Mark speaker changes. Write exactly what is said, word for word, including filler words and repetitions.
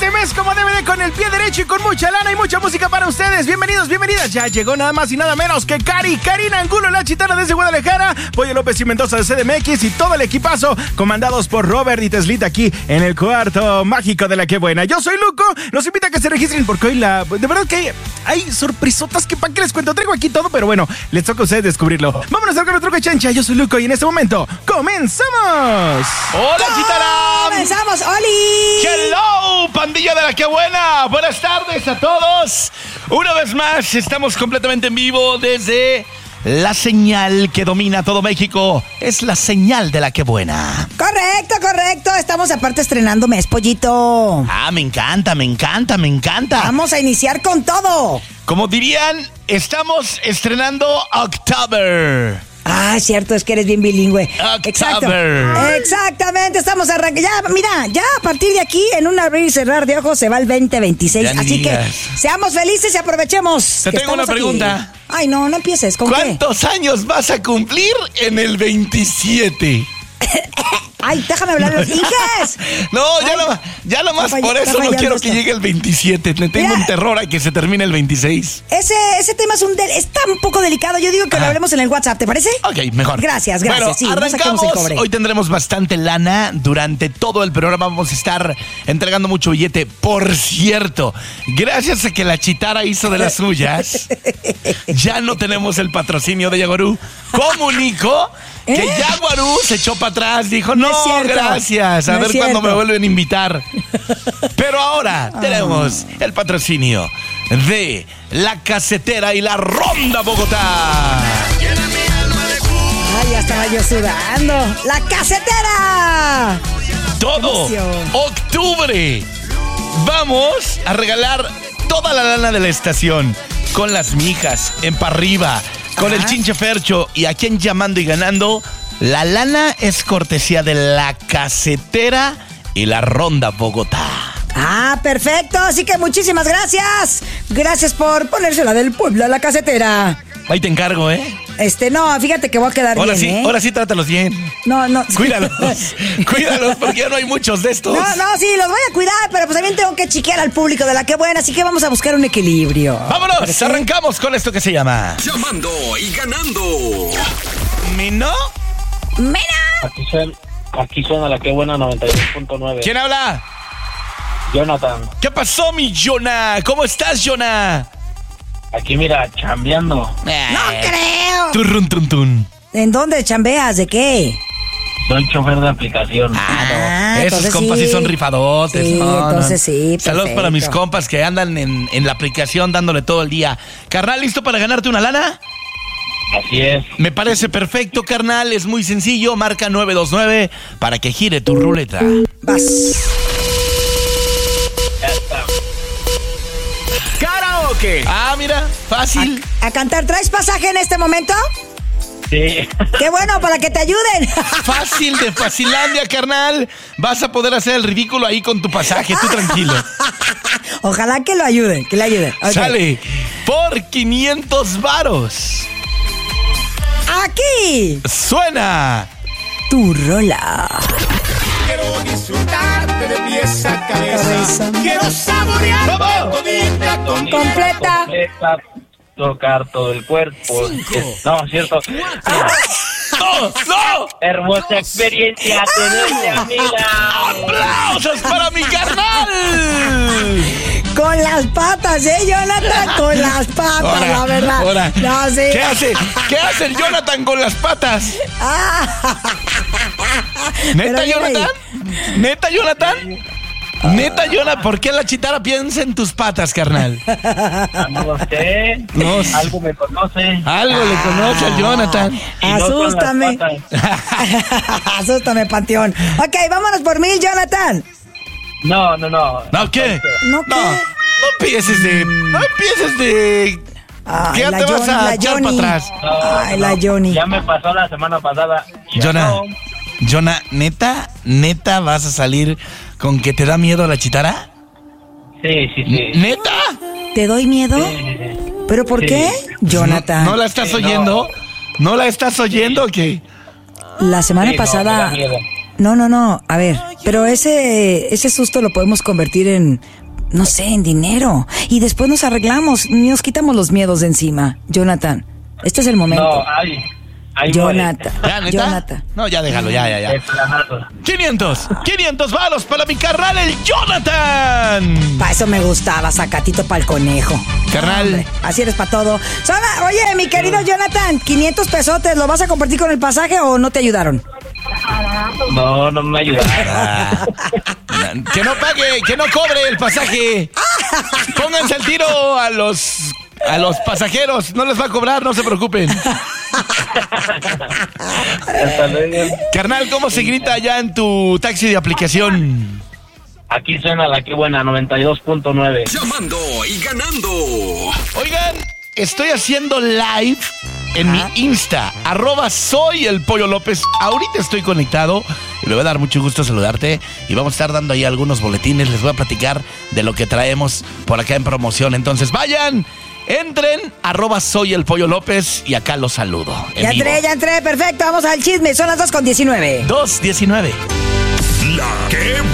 Speaker 1: este mes como debe de, con el pie derecho y con mucha lana y mucha música para ustedes. Bienvenidos, bienvenidas. Ya llegó nada más y nada menos que Cari, Karina Angulo, la chitana desde Guadalajara, Pollo López y Mendoza de C D M X y todo el equipazo comandados por Robert y Teslita aquí en el cuarto mágico de La Que Buena. Yo soy Luco, los invito a que se registren porque hoy la... De verdad que hay sorpresotas que para qué les cuento. Traigo aquí todo, pero bueno, les toca a ustedes descubrirlo. Vámonos al truco chancha. Yo soy Luco y en este momento ¡comenzamos!
Speaker 2: ¡Hola, chitana!
Speaker 3: ¡Comenzamos, Oli!
Speaker 2: ¡Hello, pandilla de La Que Buena! Buenas tardes a todos. Una vez más, estamos completamente en vivo desde la señal que domina todo México. Es la señal de La Que Buena.
Speaker 3: Correcto, correcto. Estamos aparte estrenando mes, Pollito.
Speaker 2: Ah, me encanta, me encanta, me encanta.
Speaker 3: Vamos a iniciar con todo.
Speaker 2: Como dirían, estamos estrenando October.
Speaker 3: Ah, es cierto, es que eres bien bilingüe.
Speaker 2: October.
Speaker 3: Exacto. Exactamente, estamos arrancando. Ya, mira, ya a partir de aquí, en un abrir y cerrar de ojos, se va el veinte veintiséis. Así
Speaker 2: digas.
Speaker 3: que seamos felices y aprovechemos.
Speaker 2: Te tengo una pregunta.
Speaker 3: Aquí. Ay, no, no empieces. ¿Con
Speaker 2: ¿Cuántos
Speaker 3: qué?
Speaker 2: años vas a cumplir en el veintisiete?
Speaker 3: Ay, déjame hablar los inges.
Speaker 2: No, ya,
Speaker 3: Ay,
Speaker 2: no, ya nomás
Speaker 3: está
Speaker 2: por
Speaker 3: fall-
Speaker 2: eso
Speaker 3: está
Speaker 2: no quiero
Speaker 3: fallando
Speaker 2: que llegue el veintisiete. Le tengo
Speaker 3: Mira.
Speaker 2: un terror a que se termine el veintiséis.
Speaker 3: Ese, ese tema es un del- está un poco delicado. Yo digo que
Speaker 2: Ajá.
Speaker 3: lo hablemos en el WhatsApp, ¿te parece?
Speaker 2: Ok, mejor.
Speaker 3: Gracias, gracias.
Speaker 2: Bueno,
Speaker 3: Sí, no saquemos
Speaker 2: arrancamos.
Speaker 3: el cobre.
Speaker 2: Hoy tendremos bastante lana. Durante todo el programa vamos a estar entregando mucho billete. Por cierto, gracias a que la Chitara hizo de las suyas, ya no tenemos el patrocinio de Yaguarú. Comunico que
Speaker 3: ¿Eh?
Speaker 2: Yaguarú se echó para atrás. Dijo, no,
Speaker 3: No es cierto.
Speaker 2: gracias. A
Speaker 3: No
Speaker 2: ver
Speaker 3: es
Speaker 2: cuándo me
Speaker 3: cierto.
Speaker 2: vuelven a invitar. Pero ahora tenemos el patrocinio de La Casetera y La Ronda Bogotá.
Speaker 3: Ay, ya estaba yo sudando. ¡La casetera!
Speaker 2: Todo
Speaker 3: ¡Qué emoción!
Speaker 2: octubre vamos a regalar toda la lana de la estación con las mijas en pa' arriba, con
Speaker 3: Ajá.
Speaker 2: el Chinche Fercho y aquí en Llamando y Ganando. La lana es cortesía de La Casetera y La Ronda Bogotá.
Speaker 3: Ah, perfecto. Así que muchísimas gracias. Gracias por ponérsela del pueblo a la casetera.
Speaker 2: Ahí te encargo, ¿eh?
Speaker 3: Este, no, fíjate que voy a quedar
Speaker 2: Ahora
Speaker 3: bien,
Speaker 2: sí,
Speaker 3: ¿eh?
Speaker 2: ahora sí trátalos bien.
Speaker 3: No, no.
Speaker 2: Cuídalos, cuídalos porque ya no hay muchos de estos.
Speaker 3: No, no, sí, los voy a cuidar, pero pues también tengo que chiquear al público de La Que Buena, así que vamos a buscar un equilibrio.
Speaker 2: Vámonos,
Speaker 3: ¿Parece?
Speaker 2: arrancamos con esto que se llama
Speaker 4: Llamando y ganando.
Speaker 2: ¿Mino?
Speaker 3: ¡Mira!
Speaker 5: Aquí suena, aquí suena La Que Buena noventa y dos punto nueve.
Speaker 2: ¿Quién habla?
Speaker 5: Jonathan,
Speaker 2: ¿Qué pasó, mi Jonah? ¿Cómo estás, Jonah?
Speaker 5: aquí mira, chambeando.
Speaker 3: ¡No creo!
Speaker 2: Turrun, tun, tun.
Speaker 3: ¿En dónde chambeas? ¿De qué?
Speaker 5: Soy chofer de aplicación.
Speaker 3: Ah,
Speaker 2: Esos
Speaker 3: entonces
Speaker 2: compas sí.
Speaker 3: sí.
Speaker 2: son rifadotes.
Speaker 3: Sí,
Speaker 2: no, no.
Speaker 3: entonces sí,
Speaker 2: Saludos
Speaker 3: perfecto.
Speaker 2: para mis compas que andan en, en la aplicación dándole todo el día. Carnal, ¿listo para ganarte una lana?
Speaker 5: Así es.
Speaker 2: Me parece perfecto, carnal. Es muy sencillo. Marca nueve dos nueve para que gire tu ruleta.
Speaker 3: Vas.
Speaker 5: Ya está.
Speaker 1: ¡Karaoke!
Speaker 2: Ah, mira, fácil.
Speaker 3: ¿A cantar traes pasaje en este momento?
Speaker 5: Sí.
Speaker 3: ¡Qué bueno, para que te ayuden!
Speaker 2: Fácil de Facilandia, carnal. Vas a poder hacer el ridículo ahí con tu pasaje. Tú tranquilo.
Speaker 3: Ojalá que lo ayuden, que le ayuden. Ok.
Speaker 2: Sale por quinientos varos.
Speaker 3: Aquí,
Speaker 2: Suena.
Speaker 3: tu rola.
Speaker 1: Quiero disfrutarte de pies a
Speaker 3: Cabeza.
Speaker 1: Quiero saborear
Speaker 2: ¿Cómo?
Speaker 1: todita con...
Speaker 3: Completa.
Speaker 5: Completa, tocar todo el cuerpo. Es- no, es cierto. Ah,
Speaker 2: ¡No! ¡No!
Speaker 5: hermosa experiencia tenerte, amiga.
Speaker 2: ¡Aplausos para mi carnal!
Speaker 3: Con las patas, ¿eh, Jonathan? Con las patas,
Speaker 2: Ahora,
Speaker 3: la verdad.
Speaker 2: ahora.
Speaker 3: No, sí.
Speaker 2: ¿Qué hace? ¿Qué hace el Jonathan con las patas?
Speaker 3: Ah.
Speaker 2: ¿Neta,
Speaker 3: Pero dime
Speaker 2: Jonathan? ¿Neta, Jonathan? ¿Neta, Jonathan? ¿Por qué la Chitara piensa en tus patas, carnal?
Speaker 5: Ah, no lo sé.
Speaker 2: No sé.
Speaker 5: Algo me conoce.
Speaker 2: Algo le conoce al Jonathan.
Speaker 5: Y no son las
Speaker 3: Asústame.
Speaker 5: patas.
Speaker 3: Asústame, Panteón. Ok, vámonos por mil, Jonathan.
Speaker 5: No, no, no.
Speaker 2: ¿No qué?
Speaker 3: ¿No qué?
Speaker 2: No, no empieces de... No empieces de...
Speaker 3: Ay,
Speaker 2: ¿Qué ya
Speaker 3: la
Speaker 2: te vas
Speaker 3: Johnny,
Speaker 2: a
Speaker 3: la
Speaker 2: echar
Speaker 3: Johnny.
Speaker 2: para atrás?
Speaker 5: No,
Speaker 3: Ay,
Speaker 5: no,
Speaker 3: la Johnny.
Speaker 5: Ya me pasó la semana pasada. Ya
Speaker 2: Jonah,
Speaker 5: no.
Speaker 2: Jonah, ¿neta? ¿Neta vas a salir con que te da miedo la Chitara?
Speaker 5: Sí, sí, sí.
Speaker 2: ¿Neta?
Speaker 3: ¿Te doy miedo?
Speaker 5: Sí, sí, sí.
Speaker 3: ¿Pero por
Speaker 5: Sí.
Speaker 3: qué? Jonathan.
Speaker 2: ¿No, no la estás
Speaker 5: Sí, no.
Speaker 2: oyendo? ¿No la estás oyendo o qué?
Speaker 3: La semana
Speaker 5: Sí, no, me da
Speaker 3: pasada...
Speaker 5: miedo.
Speaker 3: No, no, no. A ver, pero ese, ese susto lo podemos convertir en, no sé, en dinero. Y después nos arreglamos, nos quitamos los miedos de encima. Jonathan, este es el momento.
Speaker 5: No, ay. Ahí
Speaker 3: Jonathan.
Speaker 2: ¿Ya, neta?
Speaker 3: Jonathan.
Speaker 2: No, ya déjalo, ya, ya, ya. quinientos, quinientos varos para mi carnal, el Jonathan.
Speaker 3: Para eso me gustaba, sacatito para el conejo.
Speaker 2: Carnal.
Speaker 3: Hombre, así eres para todo. Sola, oye, mi querido Jonathan, quinientos pesotes, ¿lo vas a compartir con el pasaje o no te ayudaron?
Speaker 5: No, no me ayudaron.
Speaker 2: Ah, que no pague, que no cobre el pasaje. Pónganse el tiro a los a los pasajeros, no les va a cobrar, no se preocupen.
Speaker 5: Hasta luego.
Speaker 2: Carnal, ¿cómo se grita allá en tu taxi de aplicación?
Speaker 5: Aquí suena la que buena, noventa y dos punto nueve.
Speaker 4: Llamando y ganando.
Speaker 2: Oigan, estoy haciendo live en
Speaker 3: Ajá.
Speaker 2: mi Insta, arroba soy el Pollo López. Ahorita estoy conectado y me va a dar mucho gusto saludarte. Y vamos a estar dando ahí algunos boletines. Les voy a platicar de lo que traemos por acá en promoción. Entonces vayan, entren, arroba soy el Pollo López y acá los saludo.
Speaker 3: Ya entré, ya entré, perfecto, vamos al chisme, son las dos con diecinueve.
Speaker 2: dos diecinueve.
Speaker 4: La que